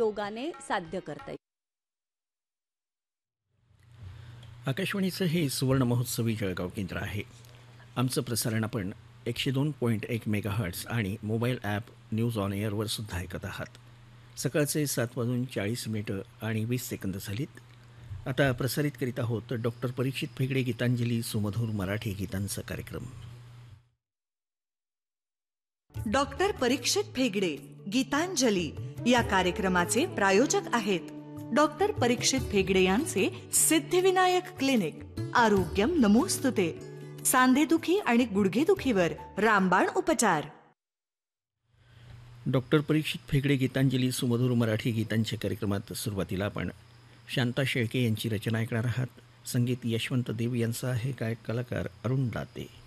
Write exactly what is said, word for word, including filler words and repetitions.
योगाने साध्य करता येईल. आकाशवाणीचं हे सुवर्ण महोत्सवी जळगाव केंद्र आहे. आमचं प्रसारण आपण एकशे दोन पॉईंट एक मेगा हर्ट्स आणि मोबाईल ॲप न्यूज ऑन एअरवर सुद्धा ऐकत आहात. सकाळचे सात वाजून चाळीस मिनिटं आणि वीस सेकंद झालीत. आता प्रसारित करीत आहोत डॉक्टर परीक्षित फेगडे गीतांजली सुमधूर मराठी गीतांचा कार्यक्रम. डॉक्टर परीक्षित फेगडे गीतांजली या कार्यक्रमाचे प्रायोजक आहेत डॉक्टर परीक्षित फेगडे यांचे सिद्धिविनायक क्लिनिक. आरोग्यम नमोस्तुते. सांधेदुखी आणि गुडघेदुखीवर रामबाण उपचार. डॉक्टर परीक्षित फेगडे गीतांजली सुमधूर मराठी गीतांच्या कार्यक्रमात सुरुवातीला आपण शांता शेळके यांची रचना ऐकणार आहात. संगीत यशवंत देव यांचा आहे. गायक कलाकार अरुण दाते.